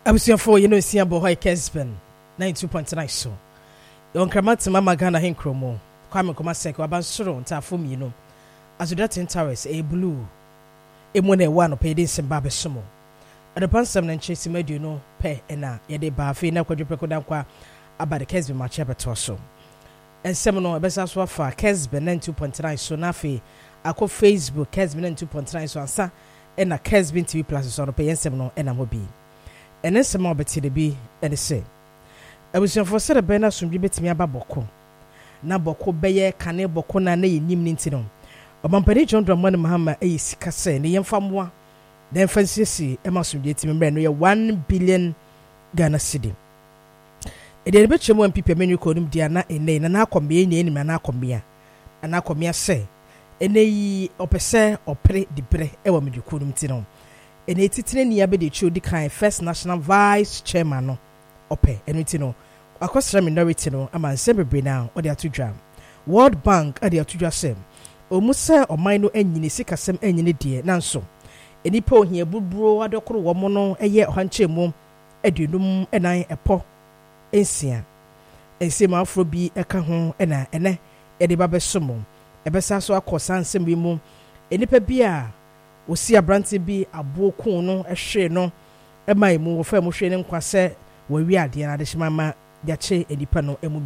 Abusuafo you know sia bo hoy Kesben 92.9 so. Yon kramatima magana henkromo. Kwame Komasek wabansoro ntafo mienu. Azudatin Towers blue. Emone one pay din semba besomo. Adepansam na nchesi madu no pe ena yede ba fe na kwadwepeko dankwa aba de Kesben ma chebe to so. Ensem no ebesa so afa Kesben 92.9 so na fe akọ Facebook Kesben 92.9 so ansa ena Kesben TV Plus so no pe ensem no ena mobi. Ene sema obeti de bi ene se abusuafo se de be na somdwe betimi aba boko na boko beye kane boko na na yenim ni ntino obampani John Dramani Mahama sika se ne yemfamoa den fansisi e ma somdwe timi mbre no ye 1 billion Ghana cedi e de be chemo MPP menu ko nim dia na ene na akombe ni na akomia se ene yi opese opre dibre e wa mediko nim ntino ene titire ni abede chudi kan first national vice chairman no ope eno tino akosra minority no ama nsebebre na odi atudwa World Bank adi atudwa sem omuse oman no anyini sikasem anyini die nanso enipa ohia buburo adokoro wo mo no eye ohanchemu adunum enan epo ensia ensema afro bi eka ho ena ene ede babesomo ebesa so akosa nsem bi mu enipa bi a osi abrante bi abokun no ehwe no emai mu wo fa mu hwe ne nkwase wawi ade na de himama de ache enipa no emu